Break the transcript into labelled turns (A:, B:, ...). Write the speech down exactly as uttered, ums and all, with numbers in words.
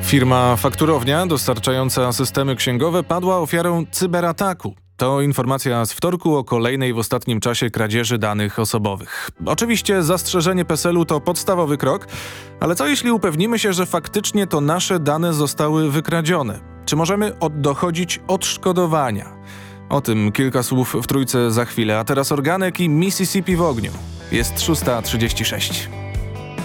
A: Firma Fakturownia, dostarczająca systemy księgowe, padła ofiarą cyberataku. To informacja z wtorku o kolejnej w ostatnim czasie kradzieży danych osobowych. Oczywiście zastrzeżenie PESEL-u to podstawowy krok, ale co jeśli upewnimy się, że faktycznie to nasze dane zostały wykradzione? Czy możemy od- dochodzić odszkodowania? O tym kilka słów w Trójce za chwilę, a teraz organek i Mississippi w ogniu. Jest szósta trzydzieści sześć.